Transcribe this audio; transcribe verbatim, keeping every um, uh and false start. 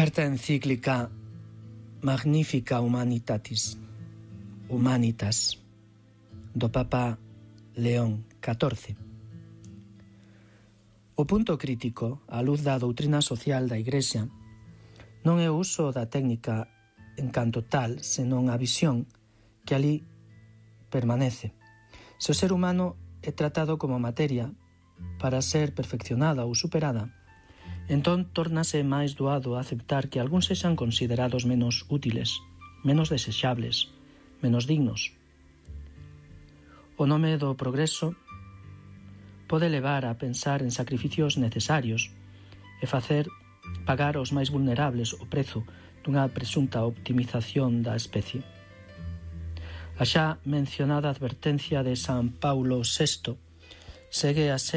Carta encíclica Magnifica Humanitatis, Humanitas, do Papa León catorce. O punto crítico, á luz da doutrina social da Igrexa, non é o uso da técnica en canto tal, senón a visión que ali permanece. Se o ser humano é tratado como materia para ser perfeccionada ou superada, entón tórnase máis doado aceptar que algúns sexan considerados menos útiles, menos desexables, menos dignos. O nome do progreso pode levar a pensar en sacrificios necesarios e facer pagar aos máis vulnerables o prezo dunha presunta optimización da especie. A xa mencionada advertencia de San Paulo sexto segue a ser